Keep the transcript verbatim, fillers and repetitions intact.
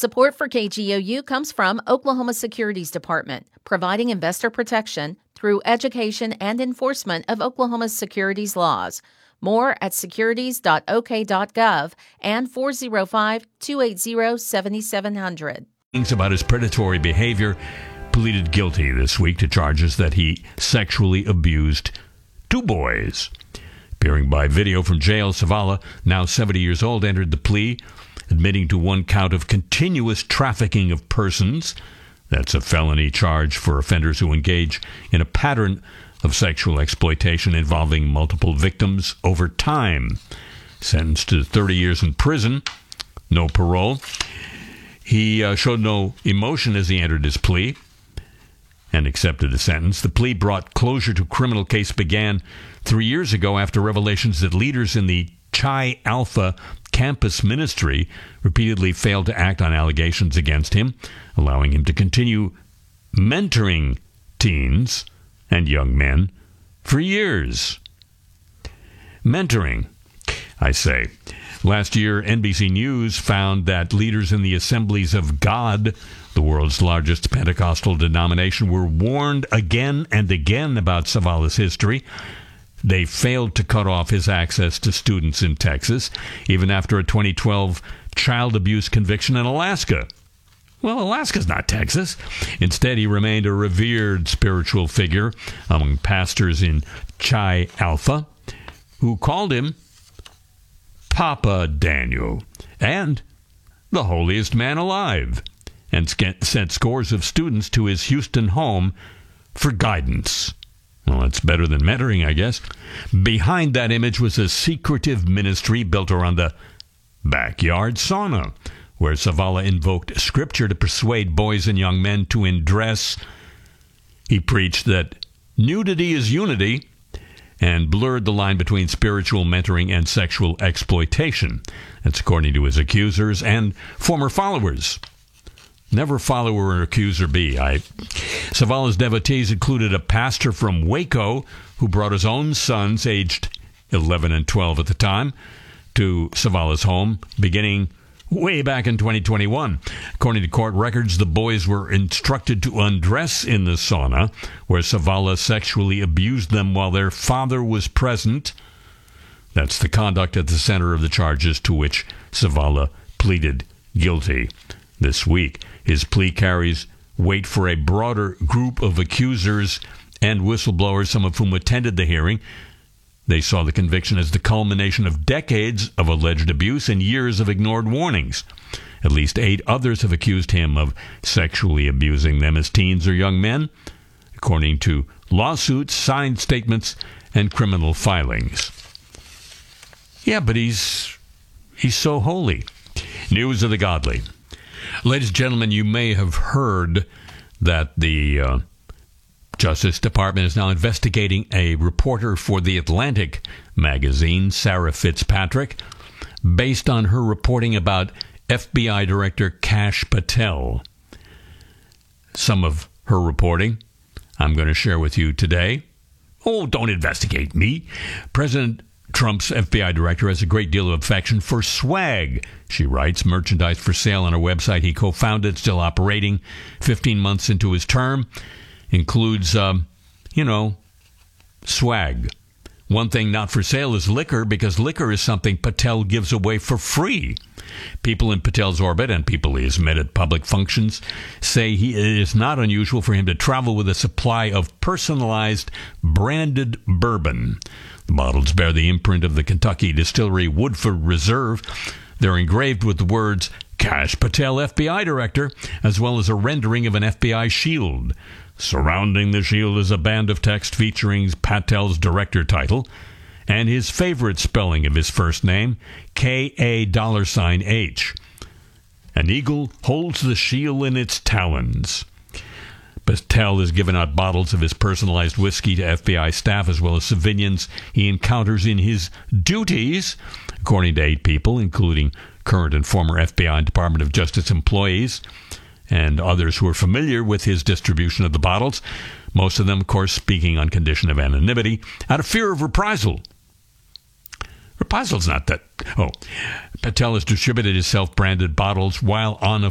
Support for K G O U comes from Oklahoma Securities Department, providing investor protection through education and enforcement of Oklahoma's securities laws. More at securities dot o k dot gov and four oh five, two eight zero, seven seven zero zero. Things about his predatory behavior, pleaded guilty this week to charges that he sexually abused two boys. Appearing by video from jail, Savala, now seventy years old, entered the plea, admitting to one count of continuous trafficking of persons. That's a felony charge for offenders who engage in a pattern of sexual exploitation involving multiple victims over time. Sentenced to thirty years in prison, no parole. He uh, showed no emotion as he entered his plea and accepted the sentence. The plea brought closure to a criminal case began three years ago after revelations that leaders in the Chi Alpha campus ministry repeatedly failed to act on allegations against him, allowing him to continue mentoring teens and young men for years. Mentoring, I say. Last year, N B C News found that leaders in the Assemblies of God, the world's largest Pentecostal denomination, were warned again and again about Savala's history. They failed to cut off his access to students in Texas, even after a twenty twelve child abuse conviction in Alaska. Well, Alaska's not Texas. Instead, he remained a revered spiritual figure among pastors in Chi Alpha, who called him Papa Daniel and the holiest man alive, and sent scores of students to his Houston home for guidance. Well, that's better than mentoring, I guess. Behind that image was a secretive ministry built around the backyard sauna, where Savala invoked scripture to persuade boys and young men to undress. He preached that nudity is unity and blurred the line between spiritual mentoring and sexual exploitation. That's according to his accusers and former followers. Never follower or accuser be. I, Savala's devotees included a pastor from Waco who brought his own sons, aged eleven and twelve at the time, to Savala's home, beginning way back in twenty twenty-one. According to court records, the boys were instructed to undress in the sauna, where Savala sexually abused them while their father was present. That's the conduct at the center of the charges to which Savala pleaded guilty this week. His plea carries weight for a broader group of accusers and whistleblowers, some of whom attended the hearing. They saw the conviction as the culmination of decades of alleged abuse and years of ignored warnings. At least eight others have accused him of sexually abusing them as teens or young men, according to lawsuits, signed statements, and criminal filings. Yeah, but he's he's so holy. News of the godly. Ladies and gentlemen, you may have heard that the uh, Justice Department is now investigating a reporter for The Atlantic magazine, Sarah Fitzpatrick, based on her reporting about F B I Director Kash Patel. Some of her reporting I'm going to share with you today. Oh, don't investigate me. President Trump's F B I director has a great deal of affection for swag, she writes, merchandise for sale on her website he co-founded, still operating fifteen months into his term. Includes, um, you know, swag. One thing not for sale is liquor, because liquor is something Patel gives away for free. People in Patel's orbit and people he has met at public functions say he, it is not unusual for him to travel with a supply of personalized branded bourbon. The bottles bear the imprint of the Kentucky distillery Woodford Reserve. They're engraved with the words Kash Patel, F B I Director, as well as a rendering of an F B I shield. Surrounding the shield is a band of text featuring Patel's director title and his favorite spelling of his first name, K A dollar sign H. An eagle holds the shield in its talons. Patel has given out bottles of his personalized whiskey to F B I staff, as well as civilians he encounters in his duties, according to eight people, including current and former F B I and Department of Justice employees, and others who are familiar with his distribution of the bottles, most of them, of course, speaking on condition of anonymity, out of fear of reprisal. Reprisal is not that... Oh, Patel has distributed his self-branded bottles while on a